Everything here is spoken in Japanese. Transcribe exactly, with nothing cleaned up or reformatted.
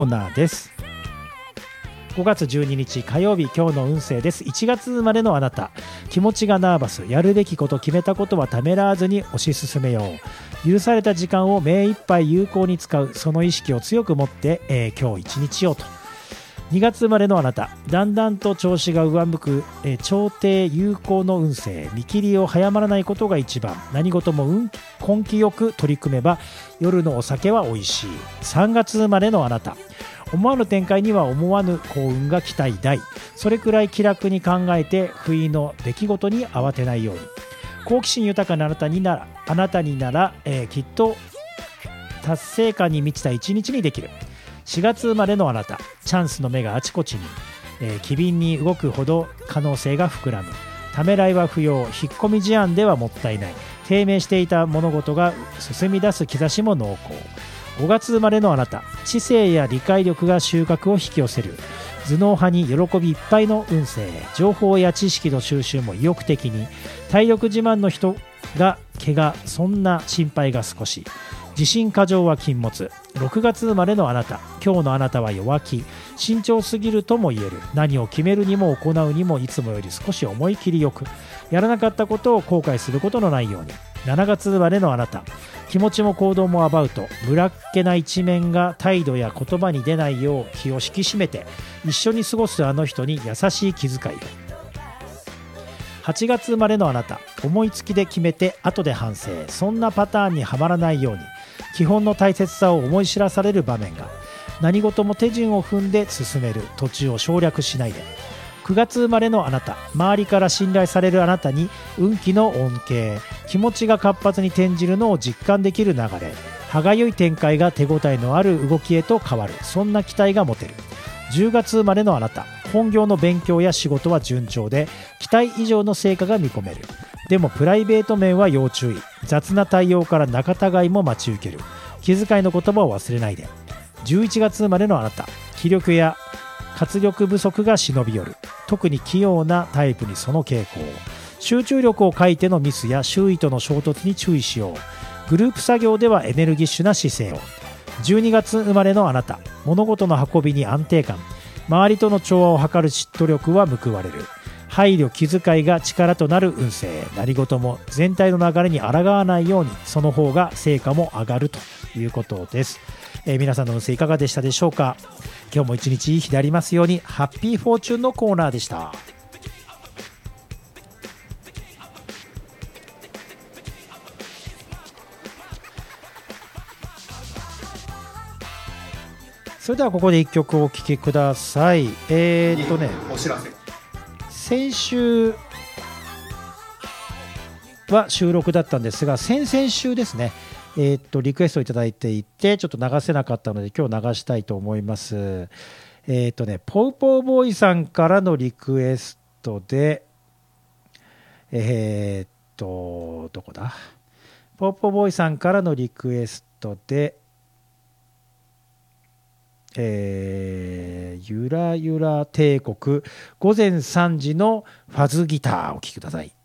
コーナーです。ごがつじゅうににち火曜日、今日の運勢です。いちがつ生まれのあなた、気持ちがナーバス、やるべきこと決めたことはためらわずに推し進めよう。許された時間を目いっぱい有効に使う、その意識を強く持って、えー、今日一日をと。にがつ生まれのあなた、だんだんと調子が上向く、えー、調停有効の運勢、見切りを早まらないことが一番。何事も運根気よく取り組めば夜のお酒は美味しい。さんがつ生まれのあなた、思わぬ展開には思わぬ幸運が期待大。それくらい気楽に考えて不意の出来事に慌てないように。好奇心豊かなあなたにならあなたになら、えー、きっと達成感に満ちた一日にできる。しがつ生まれのあなた、チャンスの目があちこちに、えー、機敏に動くほど可能性が膨らむ。ためらいは不要、引っ込み思案ではもったいない。低迷していた物事が進み出す兆しも濃厚。ごがつ生まれのあなた、知性や理解力が収穫を引き寄せる。頭脳派に喜びいっぱいの運勢、情報や知識の収集も意欲的に。体力自慢の人が怪我、そんな心配が少し。自信過剰は禁物。ろくがつ生まれのあなた、今日のあなたは弱気、慎重すぎるとも言える。何を決めるにも行うにもいつもより少し思い切りよく、やらなかったことを後悔することのないように。しちがつ生まれのあなた、気持ちも行動もアバウト、むらっけな一面が態度や言葉に出ないよう気を引き締めて、一緒に過ごすあの人に優しい気遣いを。はちがつ生まれのあなた、思いつきで決めて後で反省、そんなパターンにはまらないように。基本の大切さを思い知らされる場面が。何事も手順を踏んで進める、途中を省略しないで。くがつ生まれのあなた、周りから信頼されるあなたに運気の恩恵、気持ちが活発に転じるのを実感できる流れ。歯がゆい展開が手応えのある動きへと変わる、そんな期待が持てる。じゅうがつ生まれのあなた、本業の勉強や仕事は順調で期待以上の成果が見込める。でもプライベート面は要注意、雑な対応から仲違いも待ち受ける。気遣いの言葉を忘れないで。じゅういちがつ生まれのあなた、気力や活力不足が忍び寄る。特に器用なタイプにその傾向。集中力を欠いてのミスや周囲との衝突に注意しよう。グループ作業ではエネルギッシュな姿勢を。じゅうにがつ生まれのあなた、物事の運びに安定感、周りとの調和を図る嫉妬力は報われる。配慮気遣いが力となる運勢。何事も全体の流れに抗わないように、その方が成果も上がるということです。えー、皆さんの運勢いかがでしたでしょうか。今日も一日いい日でありますように。ハッピーフォーチュンのコーナーでした。それではここでいっきょくお聴きください。えー、っとねお知らせ、 先週は収録だったんですが、先々週ですね、えー、っとリクエストいただいていてちょっと流せなかったので今日流したいと思います。えー、っとねポウポウボーイさんからのリクエストで、えー、っとどこだポウポウボーイさんからのリクエストで、えー、ゆらゆら帝国午前さんじのファズギターをお聴きください。